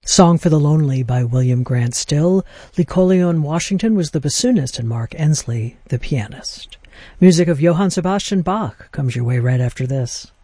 Song for the Lonely by William Grant Still. Lee Collion Washington was the bassoonist and Mark Ensley the pianist. Music of Johann Sebastian Bach comes your way right after this.